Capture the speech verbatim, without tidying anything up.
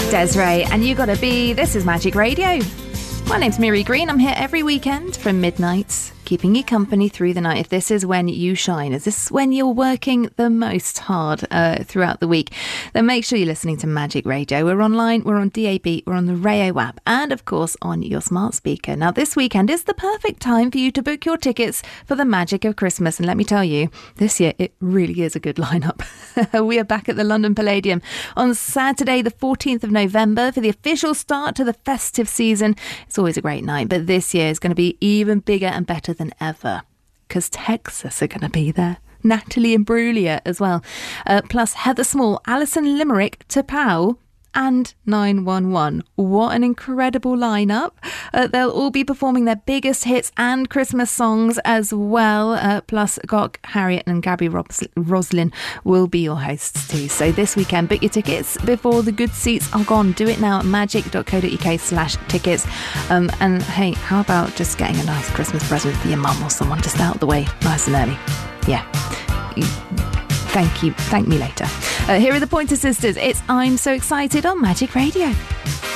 Desiree, and you gotta be. This is Magic Radio. My name's Miri Green. I'm here every weekend from midnight, keeping you company through the night. If this is when you shine, is this when you're working the most hard uh, throughout the week, then make sure you're listening to Magic Radio. We're online, we're on D A B, we're on the Rayo app, and of course on your smart speaker. Now, this weekend is the perfect time for you to book your tickets for the magic of Christmas. And let me tell you, this year it really is a good lineup. We are back at the London Palladium on Saturday, the fourteenth of November, for the official start to the festive season. It's always a great night, but this year is going to be even bigger and better than ever, because Texas are going to be there. Natalie Imbruglia as well. Uh, plus Heather Small, Alison Limerick, Tapau and nine one one. What an incredible lineup. Uh, they'll all be performing their biggest hits and Christmas songs as well. Uh, plus Gok, Harriet and Gabby Robs- Roslin will be your hosts too. So this weekend, book your tickets before the good seats are gone. Do it now at magic.co.uk slash tickets. Um, and hey, how about just getting a nice Christmas present for your mum or someone just out the way, nice and early? Yeah. Thank you. Thank me later. Uh, here are the Pointer Sisters. It's I'm So Excited on Magic Radio.